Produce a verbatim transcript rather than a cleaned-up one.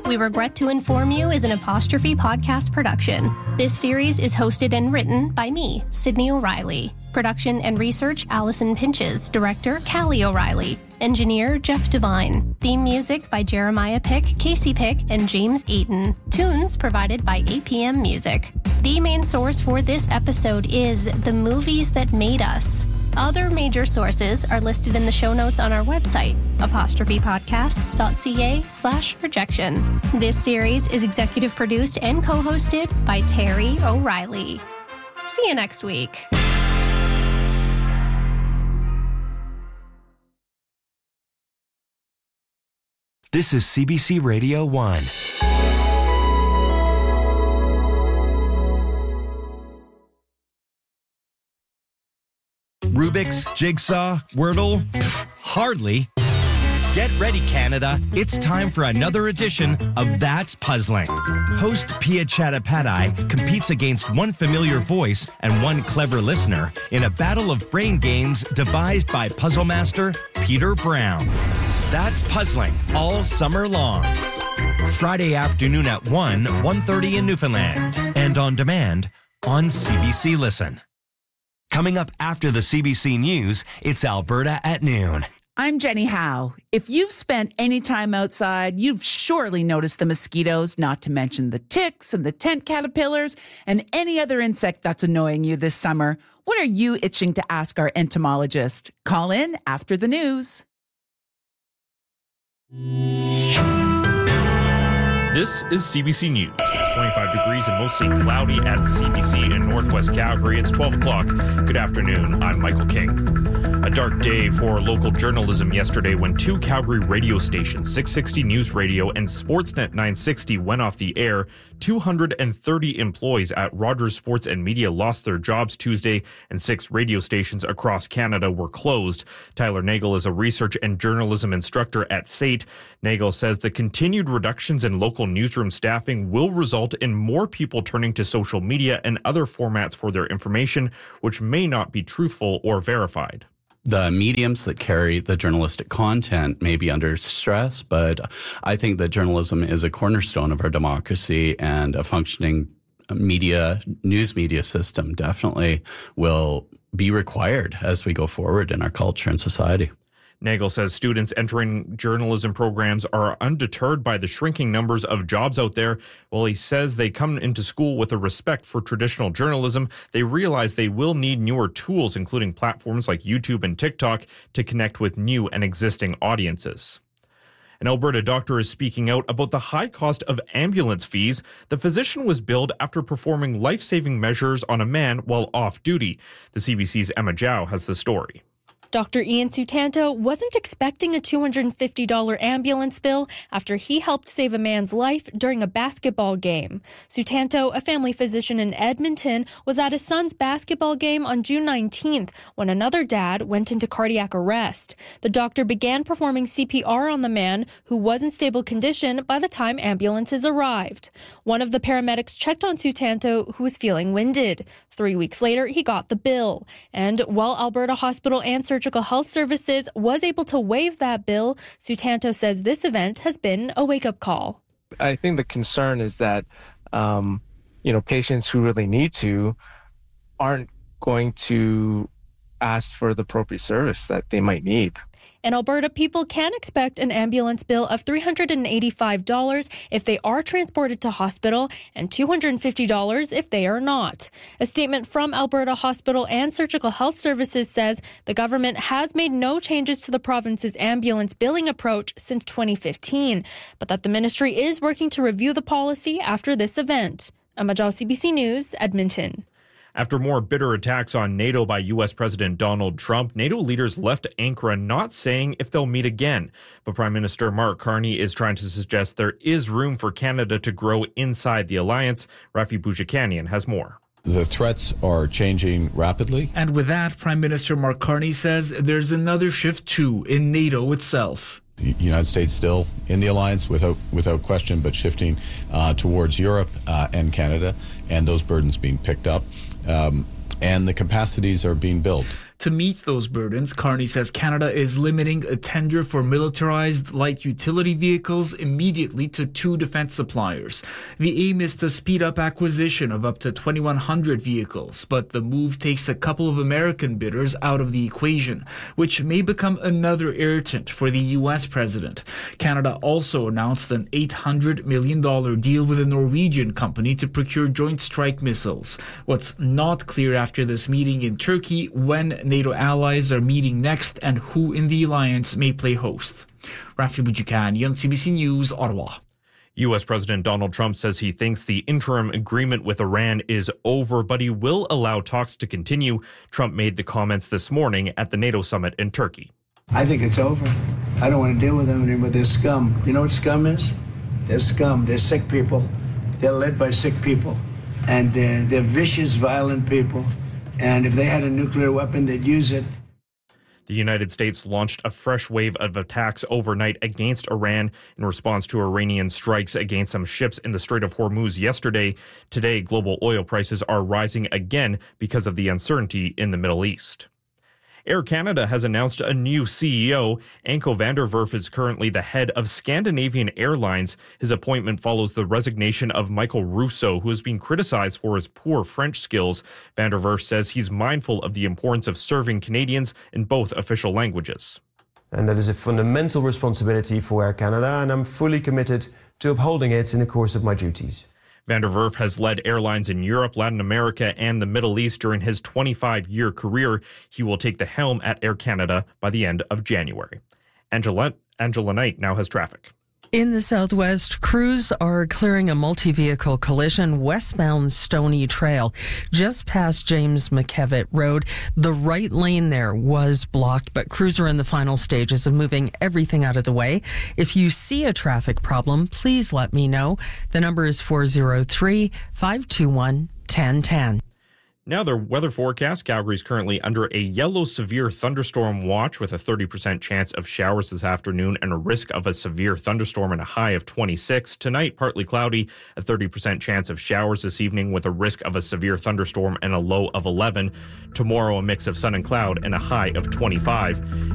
We Regret to Inform You is an Apostrophe podcast production. This series is hosted and written by me, Sydney O'Reilly. Production and research, Allison Pinches. Director, Callie O'Reilly. Engineer, Jeff Devine. Theme music by Jeremiah Pick, Casey Pick, and James Eaton. Tunes provided by A P M Music. The main source for this episode is The Movies That Made Us. Other major sources are listed in the show notes on our website, apostrophepodcasts.ca slash rejection. This series is executive produced and co-hosted by Terry O'Reilly. See you next week. This is C B C Radio one. Rubik's, Jigsaw, Wordle? Pff, hardly. Get ready, Canada. It's time for another edition of That's Puzzling. Host Pia Chattopadhyay competes against one familiar voice and one clever listener in a battle of brain games devised by puzzle master Peter Brown. That's Puzzling all summer long. Friday afternoon at one, one thirty in Newfoundland. And on demand on C B C Listen. Coming up after the C B C News, it's Alberta at noon. I'm Jenny Howe. If you've spent any time outside, you've surely noticed the mosquitoes, not to mention the ticks and the tent caterpillars and any other insect that's annoying you this summer. What are you itching to ask our entomologist? Call in after the news. This is C B C News. It's twenty-five degrees and mostly cloudy at C B C in Northwest Calgary. It's twelve o'clock. Good afternoon. I'm Michael King. A dark day for local journalism yesterday when two Calgary radio stations, six sixty News Radio and Sportsnet nine sixty, went off the air. two hundred thirty employees at Rogers Sports and Media lost their jobs Tuesday, and six radio stations across Canada were closed. Tyler Nagel is a research and journalism instructor at S A T. Nagel says the continued reductions in local newsroom staffing will result in more people turning to social media and other formats for their information, which may not be truthful or verified. The mediums that carry the journalistic content may be under stress, but I think that journalism is a cornerstone of our democracy, and a functioning media, news media system definitely will be required as we go forward in our culture and society. Nagel says students entering journalism programs are undeterred by the shrinking numbers of jobs out there. While he says they come into school with a respect for traditional journalism, they realize they will need newer tools, including platforms like YouTube and TikTok, to connect with new and existing audiences. An Alberta doctor is speaking out about the high cost of ambulance fees. The physician was billed after performing life-saving measures on a man while off duty. The C B C's Emma Zhao has the story. Doctor Ian Sutanto wasn't expecting a two hundred fifty dollars ambulance bill after he helped save a man's life during a basketball game. Sutanto, a family physician in Edmonton, was at his son's basketball game on June nineteenth when another dad went into cardiac arrest. The doctor began performing C P R on the man, who was in stable condition by the time ambulances arrived. One of the paramedics checked on Sutanto, who was feeling winded. Three weeks later, he got the bill. And while Alberta Hospital answered Surgical Health Services was able to waive that bill, Sutanto says this event has been a wake-up call. I think the concern is that, um, you know, patients who really need to aren't going to ask for the appropriate service that they might need. In Alberta, people can expect an ambulance bill of three hundred eighty-five dollars if they are transported to hospital and two hundred fifty dollars if they are not. A statement from Alberta Hospital and Surgical Health Services says the government has made no changes to the province's ambulance billing approach since twenty fifteen, but that the ministry is working to review the policy after this event. Emma Zhao, C B C News, Edmonton. After more bitter attacks on NATO by U S President Donald Trump, NATO leaders left Ankara not saying if they'll meet again. But Prime Minister Mark Carney is trying to suggest there is room for Canada to grow inside the alliance. Rafi Boudjikanian has more. The threats are changing rapidly. And with that, Prime Minister Mark Carney says there's another shift too in NATO itself. The United States still in the alliance without without question, but shifting uh, towards Europe uh, and Canada, and those burdens being picked up. Um, and the capacities are being built. To meet those burdens, Carney says Canada is limiting a tender for militarized light utility vehicles immediately to two defense suppliers. The aim is to speed up acquisition of up to twenty-one hundred vehicles, but the move takes a couple of American bidders out of the equation, which may become another irritant for the U S president. Canada also announced an eight hundred million dollars deal with a Norwegian company to procure Joint Strike missiles. What's not clear after this meeting in Turkey when NATO allies are meeting next and who in the alliance may play host. Rafi Boudjikanian, C B C News, Ottawa. U S. President Donald Trump says he thinks the interim agreement with Iran is over, but he will allow talks to continue. Trump made the comments this morning at the NATO summit in Turkey. I think it's over. I don't want to deal with them anymore. They're scum. You know what scum is? They're scum. They're sick people. They're led by sick people. And uh, they're vicious, violent people. And if they had a nuclear weapon, they'd use it. The United States launched a fresh wave of attacks overnight against Iran in response to Iranian strikes against some ships in the Strait of Hormuz yesterday. Today, global oil prices are rising again because of the uncertainty in the Middle East. Air Canada has announced a new C E O. Anko van der Werf is currently the head of Scandinavian Airlines. His appointment follows the resignation of Michael Rousseau, who has been criticized for his poor French skills. Van der Werf says he's mindful of the importance of serving Canadians in both official languages. And that is a fundamental responsibility for Air Canada, and I'm fully committed to upholding it in the course of my duties. Van der Werf has led airlines in Europe, Latin America, and the Middle East during his twenty-five-year career. He will take the helm at Air Canada by the end of January. Angela, Angela Knight now has traffic. In the southwest, crews are clearing a multi-vehicle collision westbound Stony Trail, just past James McKevitt Road. The right lane there was blocked, but crews are in the final stages of moving everything out of the way. If you see a traffic problem, please let me know. The number is four oh three, five two one, one oh one oh. Now their weather forecast. Calgary's currently under a yellow severe thunderstorm watch with a thirty percent chance of showers this afternoon and a risk of a severe thunderstorm and a high of twenty-six. Tonight, partly cloudy, a thirty percent chance of showers this evening with a risk of a severe thunderstorm and a low of eleven. Tomorrow, a mix of sun and cloud and a high of twenty-five.